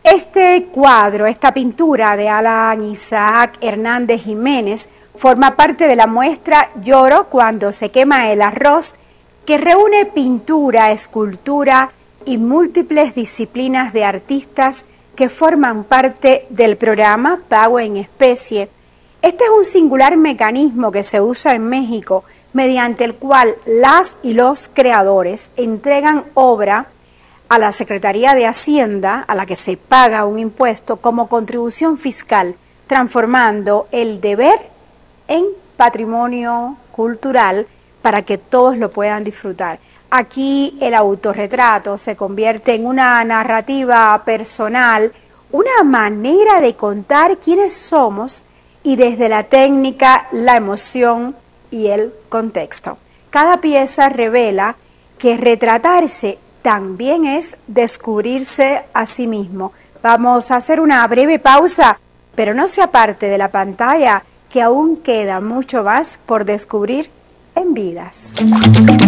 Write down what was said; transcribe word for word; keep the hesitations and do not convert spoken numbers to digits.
Este cuadro, esta pintura de Alan Isaac Hernández Jiménez, forma parte de la muestra Lloro cuando se quema el arroz, que reúne pintura, escultura y múltiples disciplinas de artistas que forman parte del programa Pago en Especie. Este es un singular mecanismo que se usa en México, mediante el cual las y los creadores entregan obra a la Secretaría de Hacienda, a la que se paga un impuesto como contribución fiscal, transformando el deber en patrimonio cultural para que todos lo puedan disfrutar. Aquí el autorretrato se convierte en una narrativa personal, una manera de contar quiénes somos y desde la técnica, la emoción y el contexto. Cada pieza revela que retratarse también es descubrirse a sí mismo. Vamos a hacer una breve pausa, pero no se aparte de la pantalla, que aún queda mucho más por descubrir en Vidas.